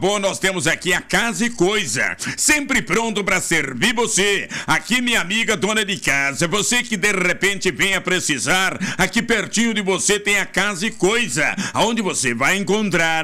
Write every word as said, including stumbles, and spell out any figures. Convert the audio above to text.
Bom, nós temos aqui a Casa e Coisa, sempre pronto para servir você. Aqui, minha amiga dona de casa, você que de repente venha precisar, aqui pertinho de você tem a Casa e Coisa, onde você vai encontrar